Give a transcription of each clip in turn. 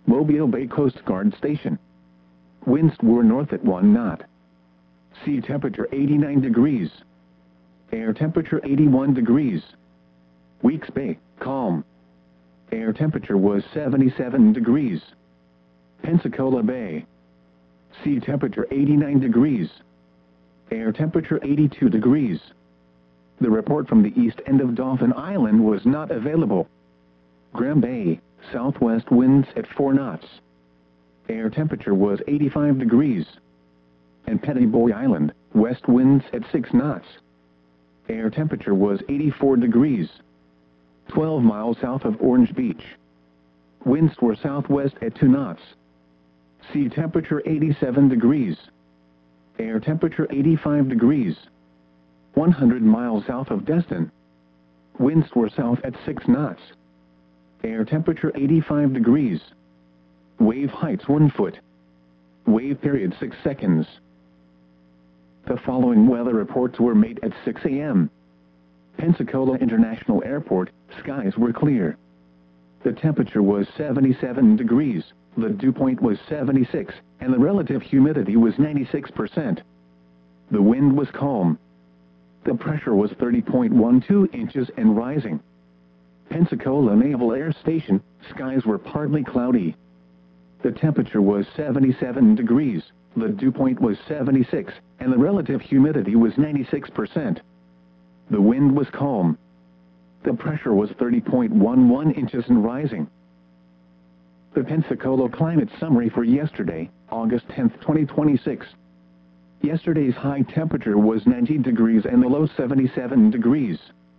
Mobile Bay Coast Guard Station. Winds were north at 1 knot. Sea temperature 89 degrees. Air temperature 81 degrees. Weeks Bay, calm. Air temperature was 77 degrees. Pensacola Bay. Sea temperature 89 degrees. Air temperature 82 degrees. The report from the east end of Dauphin Island was not available. Graham Bay, southwest winds at 4 knots. Air temperature was 85 degrees. And Petty Boy Island, west winds at 6 knots. Air temperature was 84 degrees. 12 miles south of Orange Beach. Winds were southwest at 2 knots. Sea temperature 87 degrees. Air temperature 85 degrees. 100 miles south of Destin. Winds were south at 6 knots. Air temperature 85 degrees. Wave heights 1 foot. Wave period 6 seconds. The following weather reports were made at 6 a.m. Pensacola International Airport, skies were clear. The temperature was 77 degrees, the dew point was 76, and the relative humidity was 96%. The wind was calm. The pressure was 30.12 inches and rising. Pensacola Naval Air Station, skies were partly cloudy. The temperature was 77 degrees, the dew point was 76, and the relative humidity was 96%. The wind was calm. The pressure was 30.11 inches and rising. The Pensacola climate summary for yesterday, August 10, 2026. Yesterday's high temperature was 90 degrees and the low 77 degrees.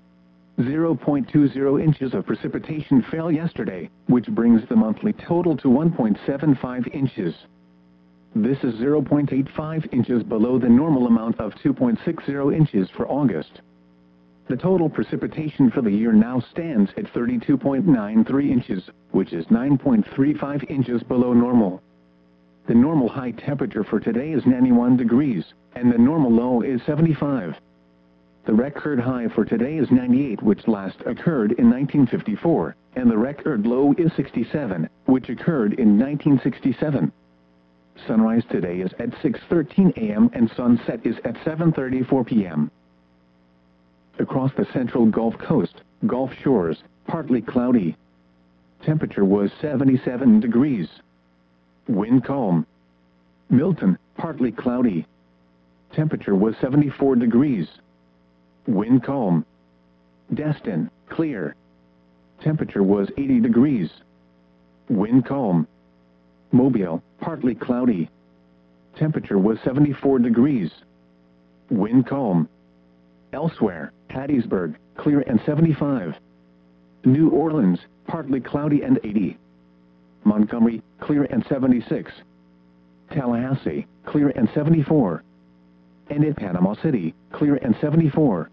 0.20 inches of precipitation fell yesterday, which brings the monthly total to 1.75 inches. This is 0.85 inches below the normal amount of 2.60 inches for August. The total precipitation for the year now stands at 32.93 inches, which is 9.35 inches below normal. The normal high temperature for today is 91 degrees, and the normal low is 75. The record high for today is 98, which last occurred in 1954, and the record low is 67, which occurred in 1967. Sunrise today is at 6:13 a.m. and sunset is at 7:34 p.m. Across the central Gulf Coast, Gulf Shores, partly cloudy. Temperature was 77 degrees. Wind calm. Milton, partly cloudy. Temperature was 74 degrees. Wind calm. Destin, clear. Temperature was 80 degrees. Wind calm. Mobile, partly cloudy. Temperature was 74 degrees. Wind calm. Elsewhere, Hattiesburg, clear and 75. New Orleans, partly cloudy and 80. Montgomery, clear and 76. Tallahassee, clear and 74. And in Panama City, clear and 74.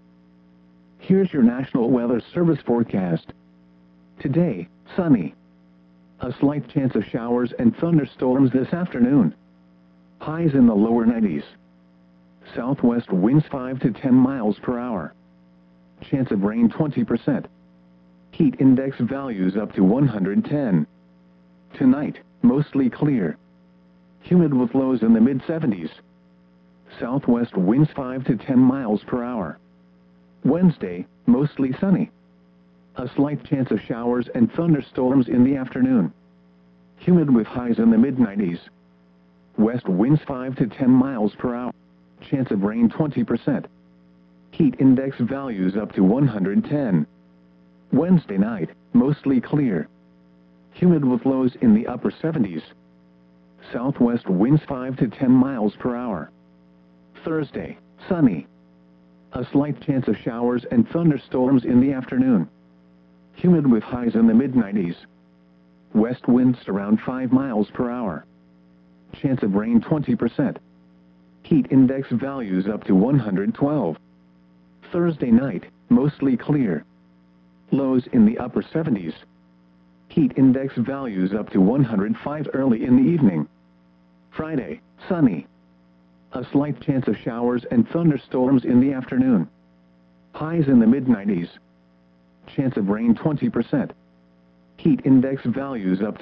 Here's your National Weather Service forecast. Today, sunny. A slight chance of showers and thunderstorms this afternoon. Highs in the lower 90s. Southwest winds 5 to 10 miles per hour. Chance of rain 20%. Heat index values up to 110. Tonight, mostly clear. Humid with lows in the mid-70s. Southwest winds 5 to 10 miles per hour. Wednesday, mostly sunny. A slight chance of showers and thunderstorms in the afternoon. Humid with highs in the mid-90s. West winds 5 to 10 miles per hour. Chance of rain 20%. Heat index values up to 110. Wednesday night, mostly clear. Humid with lows in the upper 70s. Southwest winds 5 to 10 miles per hour. Thursday, sunny. A slight chance of showers and thunderstorms in the afternoon. Humid with highs in the mid-90s. West winds around 5 miles per hour. Chance of rain 20%. Heat index values up to 112. Thursday night, mostly clear. Lows in the upper 70s. Heat index values up to 105 early in the evening. Friday, sunny. A slight chance of showers and thunderstorms in the afternoon. Highs in the mid-90s. Chance of rain 20%. Heat index values up to